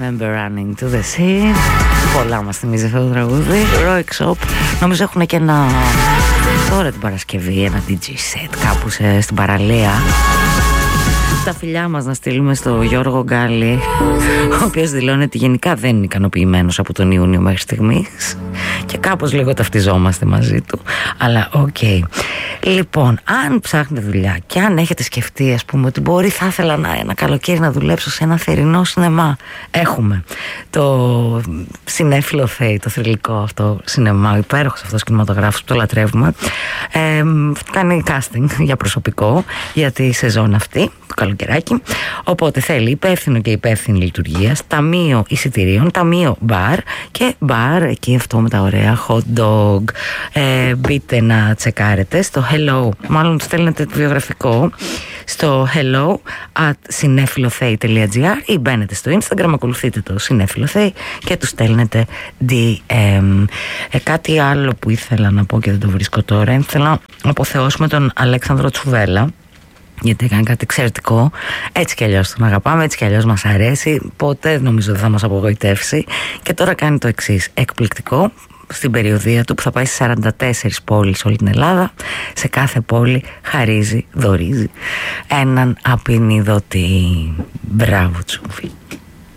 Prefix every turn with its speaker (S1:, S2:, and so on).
S1: Remember Running to the Sea. Πολλά μας θυμίζει αυτό το τραγούδι. Rock Shop. Νομίζω έχουν και ένα, τώρα την Παρασκευή, ένα DJ set κάπου στην παραλία. Τα φιλιά μας να στείλουμε στο Γιώργο Γκάλη, ο οποίος δηλώνει ότι γενικά δεν είναι ικανοποιημένος από τον Ιούνιο μέχρι στιγμής και κάπως λίγο ταυτιζόμαστε μαζί του, αλλά οκ. Λοιπόν, αν ψάχνετε δουλειά και αν έχετε σκεφτεί, ας πούμε, ότι μπορεί θα ήθελα ένα καλοκαίρι να δουλέψω σε ένα θερινό σινεμά, έχουμε το Συνέφιλο Θέη, το θρυλικό αυτό σινεμά, ο υπέροχος αυτός κινηματογράφος που το λατρεύουμε, κάνει casting για προσωπικό για τη σεζόν αυτή, το καλοκαιράκι, οπότε θέλει υπεύθυνο και υπεύθυνη λειτουργίας, ταμείο εισιτηρίων, ταμείο μπαρ και μπαρ εκεί αυτό με τα ωραία hot dog. Μπείτε να τσεκάρετε στο hello, μάλλον στέλνετε το βιογραφικό στο hello@cinefilothei.gr ή μπαίνετε στο Instagram, ακολουθείτε το Cinefilothei και του στέλνετε DM. Κάτι άλλο που ήθελα να πω και δεν το βρίσκω τώρα, ήθελα να αποθεώσουμε τον Αλέξανδρο Τσουβέλα, γιατί έκανε κάτι εξαιρετικό. Έτσι κι αλλιώς τον αγαπάμε, έτσι κι αλλιώς μας αρέσει, ποτέ νομίζω δεν θα μας απογοητεύσει και τώρα κάνει το εξής εκπληκτικό στην περιοδεία του που θα πάει σε 44 πόλεις όλη την Ελλάδα. Σε κάθε πόλη χαρίζει, δωρίζει έναν απεινιδωτή. Μπράβο Τσούβι.